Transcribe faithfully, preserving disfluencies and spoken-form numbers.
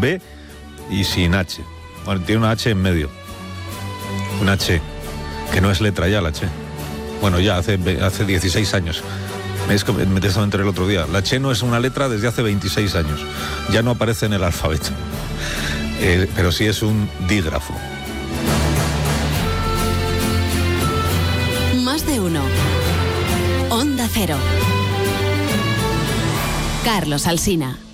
B y sin H. Bueno, tiene una H en medio. Una H, que no es letra ya la H. Bueno, ya hace, hace dieciséis años. Es que me, me enteré el otro día. La H no es una letra desde hace veintiséis años. Ya no aparece en el alfabeto. Eh, pero sí es un dígrafo. Más de uno. Onda Cero. Carlos Alsina.